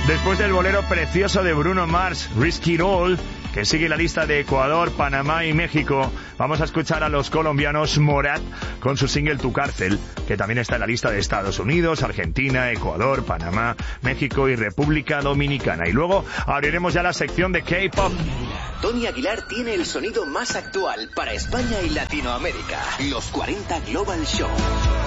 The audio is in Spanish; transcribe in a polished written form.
Después del bolero precioso de Bruno Mars, Risk It All, que sigue la lista de Ecuador, Panamá y México, vamos a escuchar a los colombianos Morat con su single Tu Cárcel, que también está en la lista de Estados Unidos, Argentina, Ecuador, Panamá, México y República Dominicana. Y luego abriremos ya la sección de K-pop. Tony Aguilar tiene el sonido más actual para España y Latinoamérica. Los 40 Global Show.